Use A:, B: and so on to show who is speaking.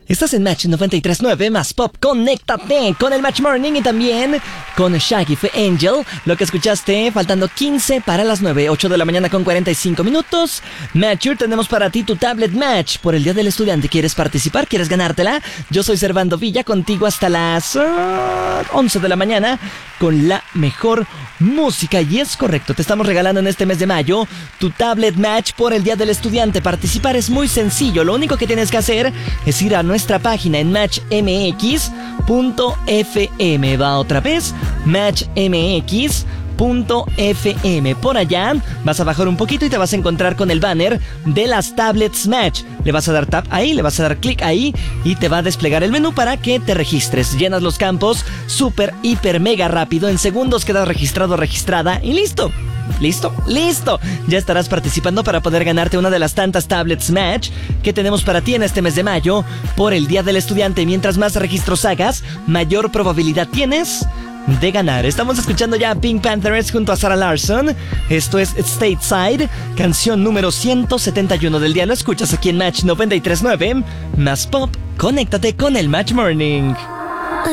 A: Estás en Match 93.9 más Pop. Conéctate con el Match Morning y también con Shaggy fue Angel. Lo que escuchaste, faltando 15 para las 9, 8 de la mañana con 45 minutos. Matcher, tenemos para ti tu Tablet Match por el Día del Estudiante. ¿Quieres participar? ¿Quieres ganártela? Yo soy Servando Villa, contigo hasta las 11 de la mañana con la mejor música. Y es correcto, te estamos regalando en este mes de mayo tu Tablet Match por el Día del Estudiante. Participar es muy sencillo. Lo único que tienes que hacer es ir a nuestra página en matchmx.fm. Va otra vez, matchmx.fm. Por allá vas a bajar un poquito y te vas a encontrar con el banner de las Tablets Match. Le vas a dar tap ahí, le vas a dar clic ahí y te va a desplegar el menú para que te registres. Llenas los campos súper, hiper, mega rápido. En segundos quedas registrado, registrada y listo. ¿Listo? ¡Listo! Ya estarás participando para poder ganarte una de las tantas Tablets Match que tenemos para ti en este mes de mayo por el Día del Estudiante. Mientras más registros hagas, mayor probabilidad tienes de ganar. Estamos escuchando ya a Pink Panthers junto a Sarah Larsson. Esto es Stateside, canción número 171 del día. Lo escuchas aquí en Match 93.9 más Pop. Conéctate con el Match Morning.